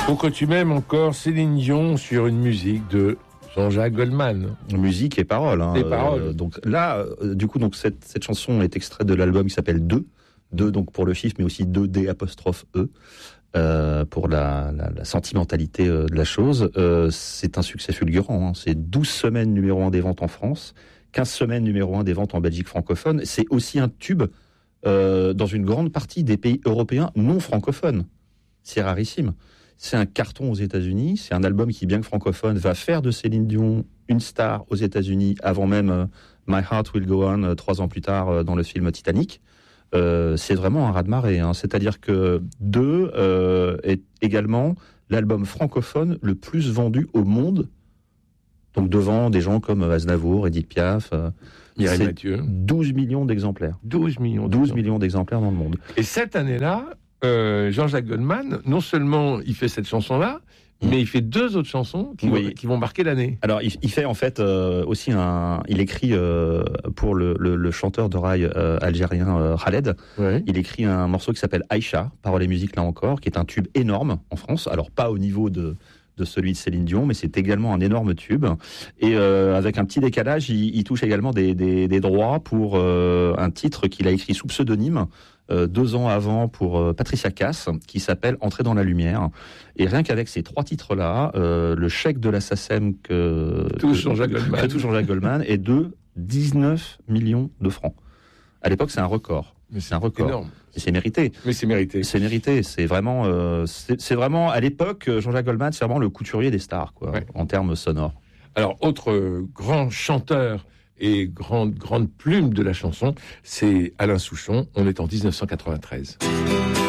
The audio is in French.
Pourquoi tu m'aimes encore Céline Dion sur une musique de Jean-Jacques Goldman. Musique et paroles. Et paroles. Donc là, cette chanson est extraite de l'album qui s'appelle 2. 2 donc pour le chiffre, mais aussi 2D apostrophe E. Pour la sentimentalité de la chose. C'est un succès fulgurant. C'est 12 semaines numéro 1 des ventes en France, 15 semaines numéro 1 des ventes en Belgique francophone. C'est aussi un tube dans une grande partie des pays européens non francophones. C'est rarissime. C'est un carton aux États-Unis. C'est un album qui, bien que francophone, va faire de Céline Dion une star aux États-Unis avant même My Heart Will Go On 3 ans plus tard dans le film Titanic. C'est vraiment un raz-de-marée. C'est-à-dire que 2 est également l'album francophone le plus vendu au monde. Donc devant des gens comme Aznavour, Edith Piaf, Mireille Mathieu. 12 millions d'exemplaires. 12 millions d'exemplaires dans le monde. Et cette année-là, Jean-Jacques Goldman, non seulement il fait cette chanson-là, mais il fait 2 autres chansons qui vont marquer l'année. Alors, il fait en fait aussi il écrit pour le chanteur de rail algérien Khaled. Ouais. Il écrit un morceau qui s'appelle Aïcha, paroles et musique là encore, qui est un tube énorme en France. Alors, pas au niveau de celui de Céline Dion, mais c'est également un énorme tube. Et avec un petit décalage, il touche également des droits pour un titre qu'il a écrit sous pseudonyme 2 ans avant pour Patricia Cass, qui s'appelle Entrer dans la lumière. Et rien qu'avec ces 3 titres-là, le chèque de la SACEM que touche Jean-Jacques Goldman est de 19 millions de francs. À l'époque, c'est un record. Mais c'est un record. Énorme. Et c'est mérité. Mais c'est mérité. C'est mérité. C'est vraiment, à l'époque, Jean-Jacques Goldman, c'est vraiment le couturier des stars, quoi, en termes sonores. Alors, autre grand chanteur et grande plume de la chanson, c'est Alain Souchon. On est en 1993.